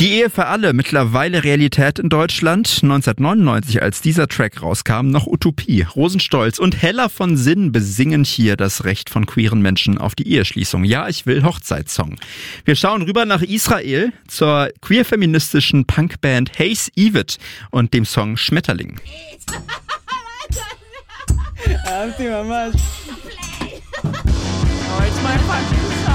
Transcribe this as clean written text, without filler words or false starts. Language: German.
Die Ehe für alle, mittlerweile Realität in Deutschland. 1999, als dieser Track rauskam, noch Utopie. Rosenstolz und Hella von Sinn besingen hier das Recht von queeren Menschen auf die Eheschließung. Ja, ich will Hochzeitssong. Wir schauen rüber nach Israel zur queer-feministischen Punkband Haze Evit und dem Song Schmetterling. אהבתי ממש. אוי, תשמע, איפה